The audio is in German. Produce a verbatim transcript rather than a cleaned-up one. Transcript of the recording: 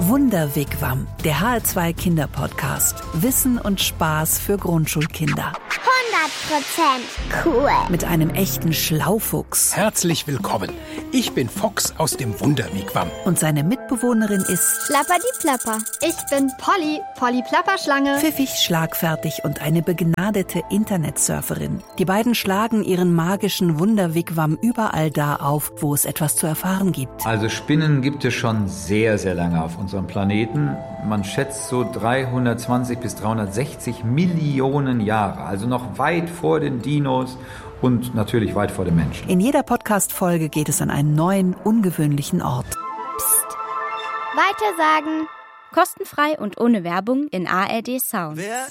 Wunderwigwam, der H R zwei Kinderpodcast. Wissen und Spaß für Grundschulkinder. hundert Prozent cool. Mit einem echten Schlaufuchs. Herzlich willkommen. Ich bin Fox aus dem Wunderwigwam. Und seine Mitbewohnerin ist Plapperdiplapper. Ich bin Polly, Polly Plapperschlange. pfiffig, schlagfertig und eine begnadete Internetsurferin. Die beiden schlagen ihren magischen Wunderwigwam überall da auf, wo es etwas zu erfahren gibt. Also Spinnen gibt es schon sehr, sehr lange auf unserem Planeten. Man schätzt so dreihundertzwanzig bis dreihundertsechzig Millionen Jahre. Also noch weit vor den Dinos und natürlich weit vor den Menschen. In jeder Podcast-Folge geht es an einen neuen, ungewöhnlichen Ort. Psst. Weitersagen. Kostenfrei und ohne Werbung in A R D Sound. Wer